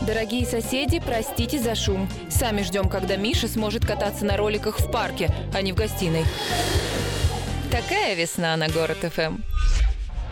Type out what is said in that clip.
Дорогие соседи, простите за шум. Сами ждем, когда Миша сможет кататься на роликах в парке, а не в гостиной. Такая весна на Город ФМ.